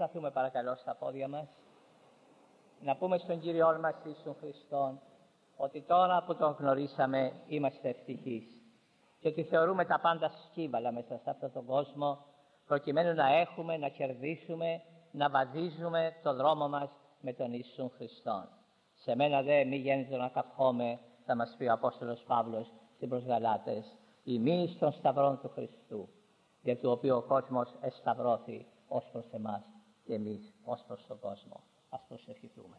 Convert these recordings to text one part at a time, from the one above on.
σταθούμε παρακαλώ στα πόδια μας. Να πούμε στον Κύριό μας Ιησού Χριστόν ότι τώρα που τον γνωρίσαμε είμαστε ευτυχείς και ότι θεωρούμε τα πάντα σκύβαλα μέσα σε αυτόν τον κόσμο προκειμένου να έχουμε, να κερδίσουμε, να βαδίζουμε το δρόμο μας με τον Ιησού Χριστόν. Σε μένα δε μη γέννητο να καυχόμαι, θα μας πει ο Απόστολος Παύλος στην προς Γαλάτες, ημείς των σταυρών του Χριστού, για το οποίο ο κόσμος εσταυρώθη ως προς εμάς και εμείς ως προς τον κόσμο. Ας προσευχηθούμε.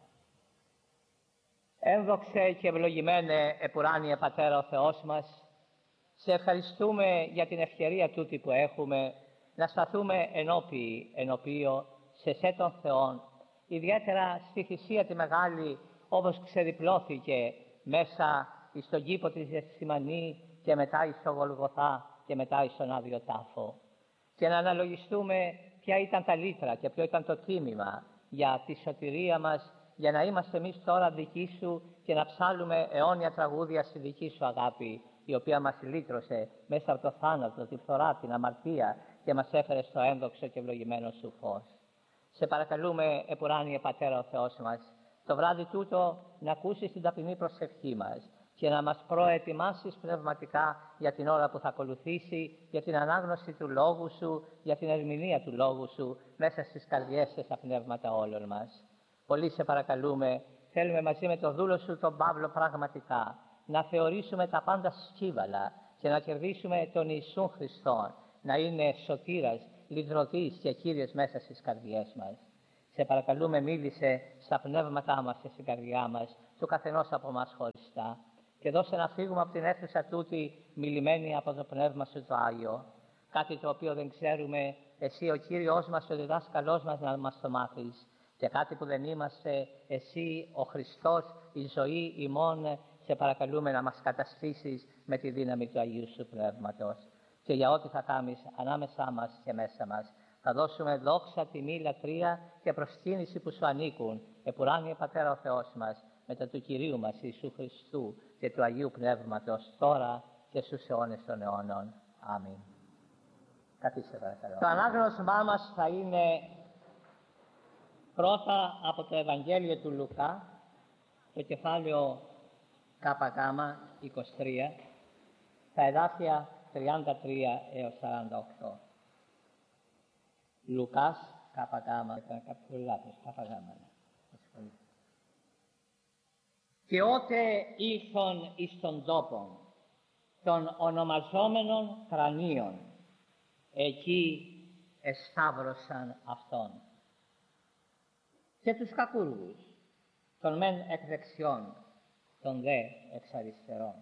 Ένδοξε και ευλογημένε επουράνιε Πατέρα ο Θεός μας, σε ευχαριστούμε για την ευκαιρία τούτη που έχουμε να σταθούμε ενώπιο σε σε των Θεών, ιδιαίτερα στη θυσία τη μεγάλη όπως ξεδιπλώθηκε μέσα στον κήπο της Γεθσιμανή και μετά εις το Γολγοθά και μετά εις τον Άδειο Τάφο, και να αναλογιστούμε ποια ήταν τα λύτρα και ποιο ήταν το τίμημα για τη σωτηρία μας, για να είμαστε εμείς τώρα δικοί Σου και να ψάλουμε αιώνια τραγούδια στη δική Σου αγάπη, η οποία μας λύτρωσε μέσα από το θάνατο, τη φθορά, την αμαρτία και μας έφερε στο ένδοξο και ευλογημένο Σου φως. Σε παρακαλούμε, επουράνιε Πατέρα ο Θεός μας, το βράδυ τούτο να ακούσεις την ταπεινή προσευχή μας και να μας προετοιμάσεις πνευματικά για την ώρα που θα ακολουθήσει, για την ανάγνωση του Λόγου Σου, για την ερμηνεία του Λόγου Σου μέσα στις καρδιές και στα πνεύματα όλων μας. Πολύ σε παρακαλούμε, θέλουμε μαζί με τον δούλο Σου τον Παύλο πραγματικά να θεωρήσουμε τα πάντα σκύβαλα και να κερδίσουμε τον Ιησού Χριστόν, να είναι σωτήρας, λυτρωτής και Κύριος μέσα στις καρδιές μας. Σε παρακαλούμε, μίλησε στα πνεύματά μας και στην καρδιά μας, του καθενός από εμάς χωριστά, και δώσε να φύγουμε από την αίθουσα τούτη μιλημένοι από το Πνεύμα Σου το Άγιο. Κάτι το οποίο δεν ξέρουμε, Εσύ ο Κύριος μας, ο διδάσκαλός μας, να μας το μάθεις. Και κάτι που δεν είμαστε, Εσύ ο Χριστός, η ζωή ημών, σε παρακαλούμε να μας καταστήσεις με τη δύναμη του Αγίου Σου Πνεύματος. Και για ό,τι θα κάνεις ανάμεσά μας και μέσα μας, θα δώσουμε δόξα, τιμή, λατρεία και προσκύνηση που Σου ανήκουν, επουράνιε Πατέρα ο Θεός μας, μετά του Κυρίου μας Ιησού Χριστού και του Αγίου Πνεύματος, τώρα και στους αιώνες των αιώνων. Αμήν. Καθίστε παρακαλώ. Το ανάγνωσμά μας θα είναι πρώτα από το Ευαγγέλιο του Λουκά, το κεφάλαιο ΚΓ 23, τα εδάφια 33 έως 48. Λουκάς ΚΓ, έκανε κάποιο λάθος, ΚΓ. Και ότε ήλθον εις τον τόπον των ονομαζόμενων κρανίων, εκεί εσταύρωσαν αυτόν. Και τους κακούργους, τον μεν εκ δεξιών, τον δε εξ αριστερών.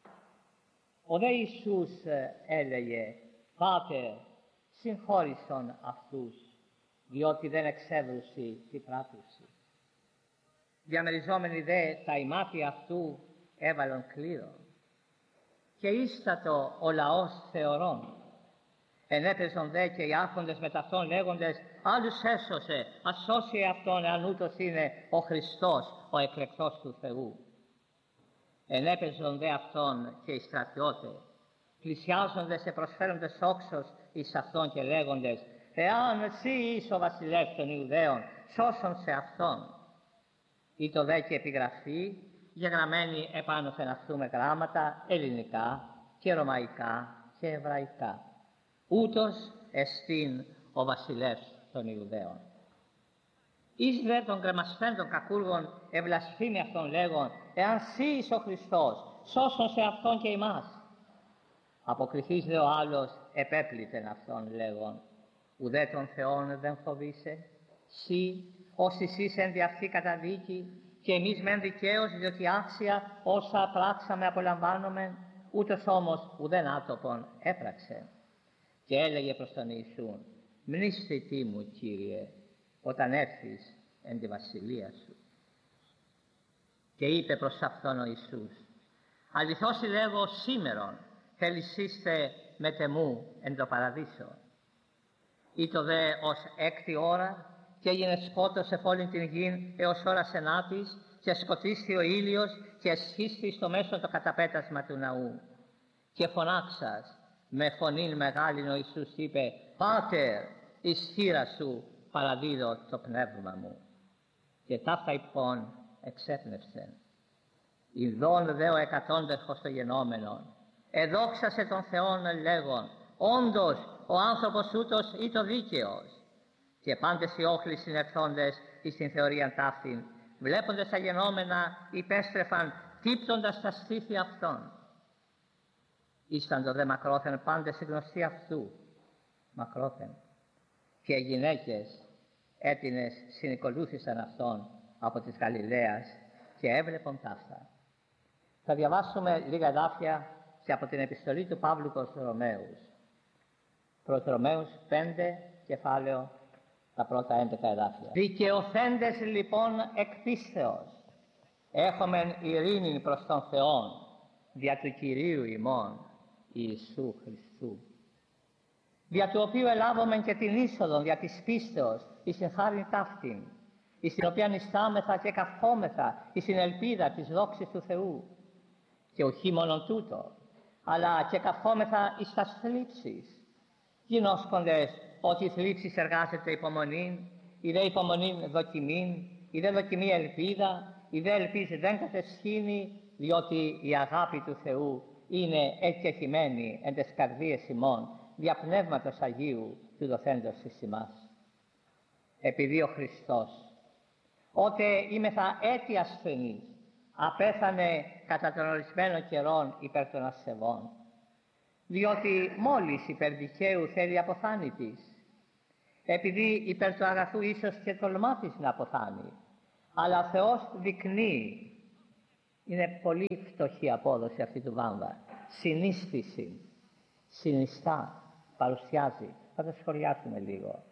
Ο δε Ιησούς έλεγε, Πάτερ, συγχώρησον αυτούς, διότι δεν εξεύρουσι τι πράτουσι. Διαμεριζόμενοι δε τα ημάτια αυτού έβαλον κλήρον. Και ίστατο ο λαός θεωρών. Ενέπαιζον δε και οι άρχοντες με ταυτόν λέγοντες, άλλους έσωσε, ας σώσει αυτόν εάν ούτως είναι ο Χριστός, ο εκλεκτός του Θεού. Ενέπαιζον δε αυτόν και οι στρατιώτες, πλησιάζονται σε προσφέροντες όξος εις αυτόν και λέγοντες, εάν εσύ είσαι ο βασιλεύς των Ιουδαίων, σώσον σε αυτόν. Ή το δε και επιγραφή, γεγραμμένη επάνω σε αυτούμε γράμματα ελληνικά και ρωμαϊκά και εβραϊκά. Ούτως εστίν ο βασιλεύς των Ιουδαίων. Εις δε των κρεμασθέντων κακούργων ευλασφήμη αυτόν λέγον, εάν σύ είσαι ο Χριστός, σώσον σε αυτόν και ημάς. Αποκριθείς δε ο άλλος επέπλητεν αυτόν λέγον, ουδέ των Θεών δεν φοβείσαι, σύ όσοι είσαι εν δι' αυτή καταδίκη και εμείς μεν δικαίως, διότι άξια όσα πράξαμε απολαμβάνομεν, ούτως όμως ουδέν άτοπον έπραξε. Και έλεγε προς τον Ιησούν, μνήσθητί μου Κύριε, όταν έρθεις εν τη βασιλεία Σου. Και είπε προς αυτόν ο Ιησούς, αληθώς λέγω σήμερον θέλησίστε με τεμού εν το παραδείσο. Ήτο δε ως έκτη ώρα και έγινε σκότος εφ' όλην την γην έως ώρας ενάτης και σκοτίστη ο ήλιος και εσχίστη στο μέσο το καταπέτασμα του ναού. Και φωνάξας με φωνήν μεγάλην ο Ιησούς είπε, Πάτερ, εις χείρα Σου παραδίδω το πνεύμα μου. Και ταύτα υπόν εξέπνευσεν. Ιδών δε ο εκατόντες χωστογενόμενον, εδόξασε τον Θεόν λέγον, όντως ο άνθρωπος ούτως ή το δίκαιος. Και πάντες οι όχλοι συνερθόντες εις την θεωρίαν ταύτην, βλέποντες τα γενόμενα, υπέστρεφαν τύπτοντας τα στήθη αυτών. Ήσαν το δε μακρόθεν πάντες η γνωστή αυτού, μακρόθεν. Και οι γυναίκες έτινες συνηκολούθησαν αυτόν από της Γαλιλαίας και έβλεπον ταύτα. Θα διαβάσουμε λίγα εδάφια και από την επιστολή του Παύλου προς τους Ρωμαίους. Προς Ρωμαίους 5, κεφάλαιο, τα πρώτα 11 εδάφια. Δικαιωθέντες λοιπόν εκ πίστεως, έχομεν ειρήνην προς τον Θεόν, δια του Κυρίου ημών, Ιησού Χριστού. Δια του οποίου ελάβομεν και την είσοδον δια της πίστεως, εις την χάριν ταύτην, εις την οποίαν ιστάμεθα και καυχόμεθα, εις την ελπίδα της δόξης του Θεού. Και οχί μόνον τούτο, αλλά και καυχόμεθα εις τας θλίψεις, γινώσκοντες ότι η θλίψης εργάζεται υπομονήν, η δε υπομονήν δοκιμήν, η δε δοκιμή ελπίδα, η δε ελπίς δεν κατεσχύνει, διότι η αγάπη του Θεού είναι εκκεχημένη εν τες καρδίες ημών, δια Πνεύματος Αγίου του δοθέντος εις ημάς. Επειδή ο Χριστός, ότε είμεθα έτη ασθενείς, απέθανε κατά των ορισμένων καιρών υπέρ των ασεβών, διότι μόλις υπέρ δικαίου θέλει αποθάνει της, επειδή υπέρ του αγαθού ίσως και τολμά της να αποθάνει, αλλά ο Θεός δεικνύει, είναι πολύ φτωχή απόδοση αυτή του Βάμβα, συνείσθηση, συνιστά, παρουσιάζει, θα το σχολιάσουμε λίγο.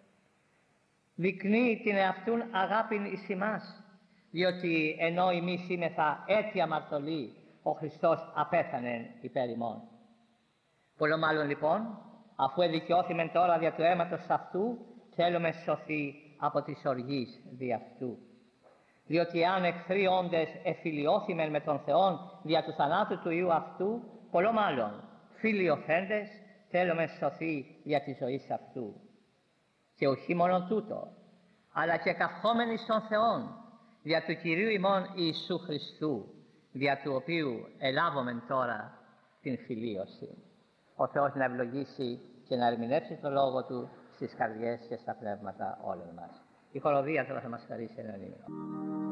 Δεικνύει την εαυτούν αγάπην εις ημάς, διότι ενώ εμείς είμεθα έτη αμαρτωλοί, ο Χριστός απέθανεν υπέρ ημών. Πολλό μάλλον λοιπόν, αφού εδικαιώθημεν τώρα δια του αίματος αυτού, θέλουμε σωθεί από της οργής δι' αυτού. Διότι εάν εχθροί όντες εφιλιώθημεν με τον Θεόν δια του θανάτου του Υιού αυτού, πολλό μάλλον φιλιωθέντες θέλουμε σωθεί δια της ζωής αυτού. Και όχι μόνο τούτο, αλλά και καυχόμενοι στον Θεόν, δια του Κυρίου ημών Ιησού Χριστού, δια του οποίου ελάβομεν τώρα την φιλίωση. Ο Θεός να ευλογήσει και να ερμηνεύσει το Λόγο Του στις καρδιές και στα πνεύματα όλων μας. Η χοροδία τώρα θα μας χαρίσει έναν ύμνο.